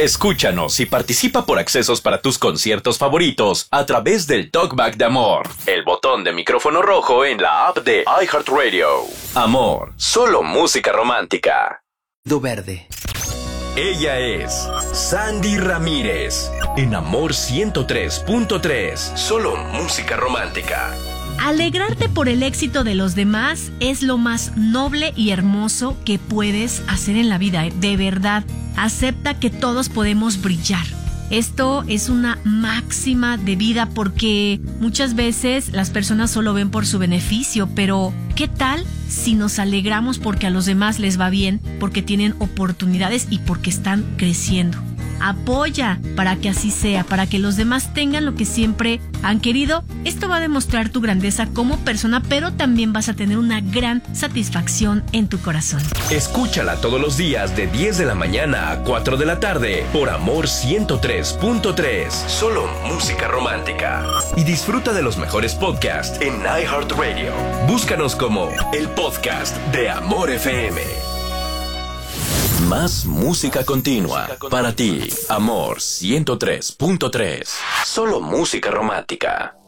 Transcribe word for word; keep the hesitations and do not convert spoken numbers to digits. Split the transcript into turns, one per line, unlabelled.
Escúchanos y participa por accesos para tus conciertos favoritos a través del Talkback de Amor, el botón de micrófono rojo en la app de iHeartRadio. Amor, solo música romántica.
Do verde.
Ella es Sandy Ramírez, en Amor ciento tres punto tres, solo música romántica.
Alegrarte por el éxito de los demás es lo más noble y hermoso que puedes hacer en la vida, ¿eh? De verdad, acepta que todos podemos brillar. Esto es una máxima de vida porque muchas veces las personas solo ven por su beneficio, pero ¿qué tal si nos alegramos porque a los demás les va bien, porque tienen oportunidades y porque están creciendo? Apoya para que así sea, para que los demás tengan lo que siempre han querido. Esto va a demostrar tu grandeza como persona, pero también vas a tener una gran satisfacción en tu corazón.
Escúchala todos los días de diez de la mañana a cuatro de la tarde por Amor ciento tres punto tres, solo música romántica. Y disfruta de los mejores podcasts en iHeartRadio. Búscanos como el podcast de Amor F M. Más música continua para ti. Amor ciento tres punto tres. Solo música romántica.